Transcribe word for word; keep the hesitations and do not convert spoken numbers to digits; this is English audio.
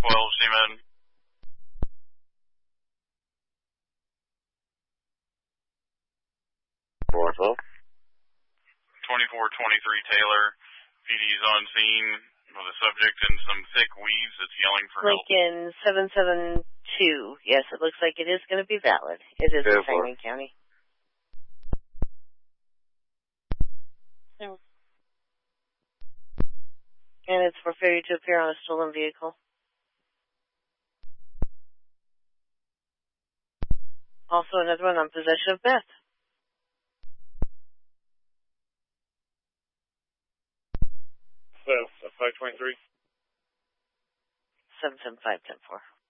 twelve, Seaman. four twelve. twenty-four twenty-three Taylor. P D's on scene with a subject in some thick weeds that's yelling for help. Lincoln seven seven two. Yes, it looks like it is going to be valid. It is in Sangamon County. And it's for failure to appear on a stolen vehicle. Also another one on possession of meth. So, five twenty-three. seven seven five ten four.